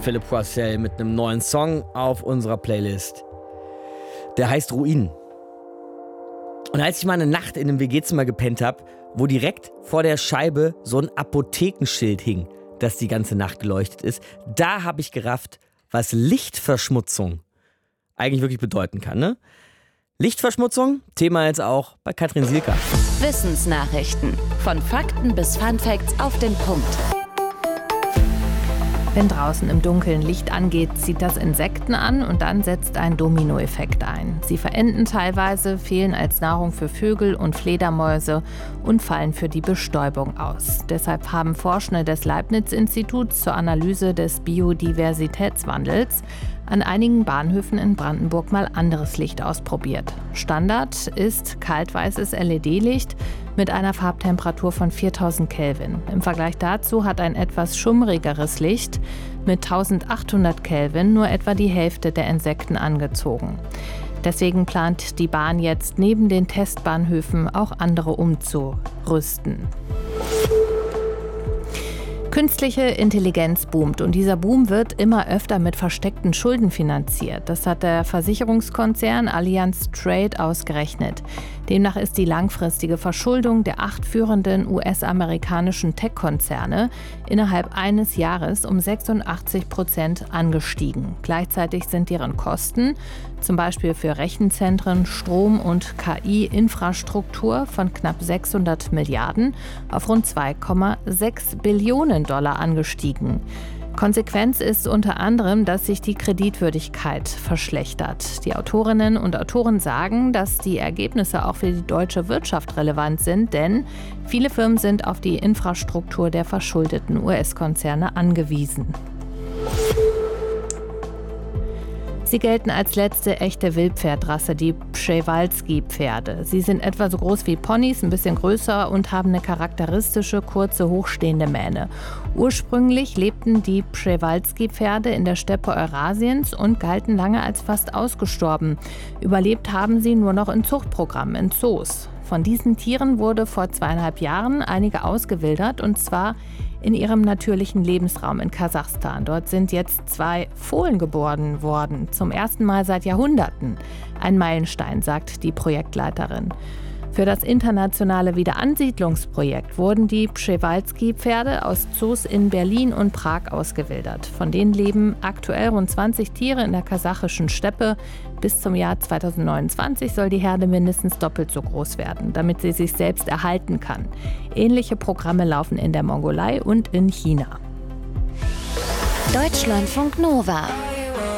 Philipp Poissel mit einem neuen Song auf unserer Playlist. Der heißt Ruinen. Und als ich mal eine Nacht in einem WG-Zimmer gepennt habe, wo direkt vor der Scheibe so ein Apothekenschild hing, das die ganze Nacht geleuchtet ist, da habe ich gerafft, was Lichtverschmutzung eigentlich wirklich bedeuten kann, ne? Lichtverschmutzung, Thema jetzt auch bei Katrin Sielka. Wissensnachrichten. Von Fakten bis Funfacts auf den Punkt. Wenn draußen im Dunkeln Licht angeht, zieht das Insekten an und dann setzt ein Dominoeffekt ein. Sie verenden teilweise, fehlen als Nahrung für Vögel und Fledermäuse und fallen für die Bestäubung aus. Deshalb haben Forschende des Leibniz-Instituts zur Analyse des Biodiversitätswandels an einigen Bahnhöfen in Brandenburg mal anderes Licht ausprobiert. Standard ist kaltweißes LED-Licht mit einer Farbtemperatur von 4000 Kelvin. Im Vergleich dazu hat ein etwas schummrigeres Licht mit 1800 Kelvin nur etwa die Hälfte der Insekten angezogen. Deswegen plant die Bahn jetzt neben den Testbahnhöfen auch andere umzurüsten. Künstliche Intelligenz boomt und dieser Boom wird immer öfter mit versteckten Schulden finanziert. Das hat der Versicherungskonzern Allianz Trade ausgerechnet. Demnach ist die langfristige Verschuldung der 8 führenden US-amerikanischen Tech-Konzerne innerhalb eines Jahres um 86% angestiegen. Gleichzeitig sind deren Kosten, zum Beispiel für Rechenzentren, Strom- und KI-Infrastruktur, von knapp 600 Milliarden auf rund 2,6 Billionen Dollar angestiegen. Konsequenz ist unter anderem, dass sich die Kreditwürdigkeit verschlechtert. Die Autorinnen und Autoren sagen, dass die Ergebnisse auch für die deutsche Wirtschaft relevant sind, denn viele Firmen sind auf die Infrastruktur der verschuldeten US-Konzerne angewiesen. Sie gelten als letzte echte Wildpferdrasse, die Przewalski-Pferde. Sie sind etwa so groß wie Ponys, ein bisschen größer und haben eine charakteristische, kurze, hochstehende Mähne. Ursprünglich lebten die Przewalski-Pferde in der Steppe Eurasiens und galten lange als fast ausgestorben. Überlebt haben sie nur noch in Zuchtprogrammen, in Zoos. Von diesen Tieren wurde vor 2,5 Jahren einige ausgewildert, und zwar in ihrem natürlichen Lebensraum in Kasachstan. Dort sind jetzt 2 Fohlen geboren worden, zum ersten Mal seit Jahrhunderten. Ein Meilenstein, sagt die Projektleiterin. Für das internationale Wiederansiedlungsprojekt wurden die Przewalski-Pferde aus Zoos in Berlin und Prag ausgewildert. Von denen leben aktuell rund 20 Tiere in der kasachischen Steppe. Bis zum Jahr 2029 soll die Herde mindestens doppelt so groß werden, damit sie sich selbst erhalten kann. Ähnliche Programme laufen in der Mongolei und in China. Deutschlandfunk Nova.